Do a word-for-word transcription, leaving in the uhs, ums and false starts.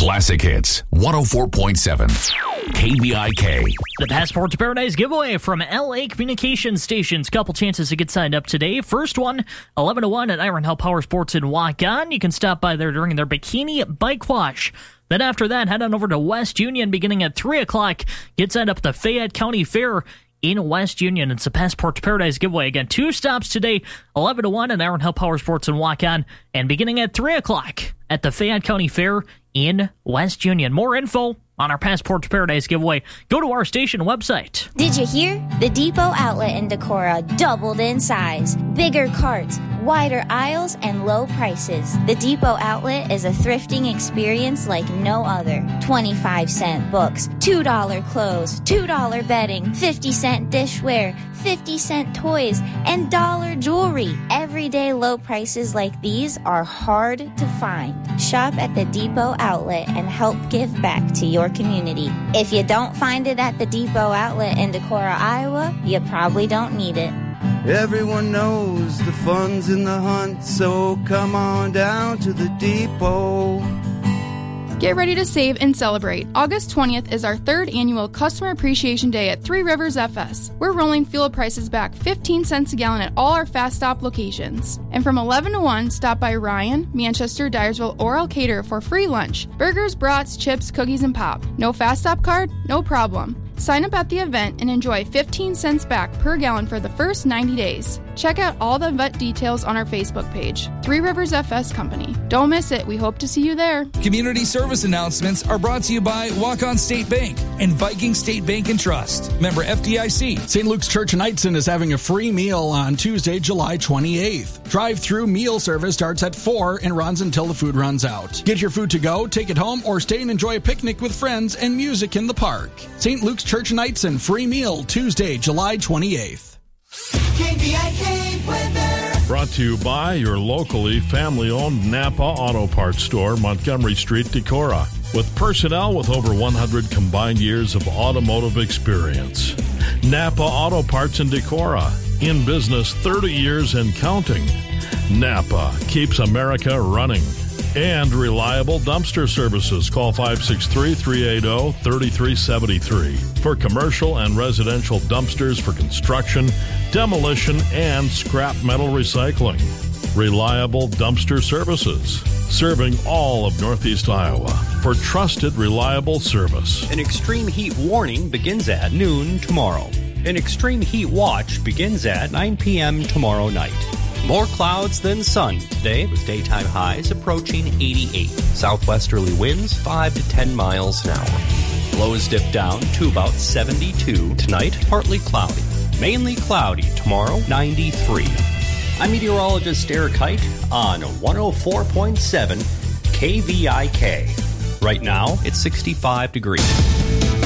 Classic Hits, one oh four point seven. K B I K. The Passport to Paradise giveaway from L A Communications Stations. Couple chances to get signed up today. First one, eleven to one at Iron Hill Power Sports in Waukon. You can stop by there during their Bikini Bike Wash. Then after that, head on over to West Union beginning at three o'clock. Get signed up at the Fayette County Fair in West Union. It's a Passport to Paradise giveaway. Again, two stops today, eleven to one at Iron Hill Power Sports in Waukon, and beginning at three o'clock at the Fayette County Fair in West Union. More info on our Passport to Paradise giveaway, go to our station website. Did you hear? The Depot outlet in Decorah doubled in size. Bigger carts, wider aisles, and low prices. The Depot outlet is a thrifting experience like no other. twenty-five cent books, two dollar clothes, two dollar bedding, fifty cent dishware, fifty cent toys, and dollar jewelry. Everyday low prices like these are hard to find. Shop at the Depot outlet and help give back to your community. If you don't find it at the Depot outlet in Decorah, Iowa, you probably don't need it. Everyone knows the fun's in the hunt, so come on down to the Depot. Get ready to save and celebrate. August twentieth is our third annual Customer Appreciation Day at Three Rivers F S. We're rolling fuel prices back fifteen cents a gallon at all our Fast Stop locations. And from eleven to one, stop by Ryan, Manchester, Dyersville, or Elkader for free lunch. Burgers, brats, chips, cookies, and pop. No Fast Stop card? No problem. Sign up at the event and enjoy fifteen cents back per gallon for the first ninety days. Check out all the event details on our Facebook page, Three Rivers F S Company. Don't miss it. We hope to see you there. Community service announcements are brought to you by Waukon State Bank and Viking State Bank and Trust. Member F D I C. Saint Luke's Church in Knightson is having a free meal on Tuesday, July twenty-eighth. Drive-through meal service starts at four and runs until the food runs out. Get your food to go, take it home, or stay and enjoy a picnic with friends and music in the park. Saint Luke's Church in Knightson, free meal Tuesday, July twenty-eighth. K B I K weather. Brought to you by your locally family-owned Napa Auto Parts store, Montgomery Street, Decorah. With personnel with over one hundred combined years of automotive experience. Napa Auto Parts in Decorah. In business thirty years and counting. Napa keeps America running. And reliable dumpster services. Call five six three, three eight zero, three three seven three for commercial and residential dumpsters for construction, demolition, and scrap metal recycling. Reliable dumpster services. Serving all of Northeast Iowa for trusted, reliable service. An extreme heat warning begins at noon tomorrow. An extreme heat watch begins at nine p.m. tomorrow night. More clouds than sun today with daytime highs approaching eighty-eight. Southwesterly winds five to ten miles an hour. Lows dip down to about seventy-two. Tonight, partly cloudy. Mainly cloudy tomorrow, ninety-three. I'm meteorologist Eric Height on one oh four point seven K V I K. Right now, it's sixty-five degrees.